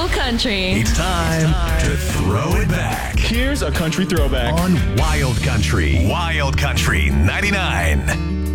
so country. It's time to throw it back. Here's a country throwback On Wild Country. Wild Country 99.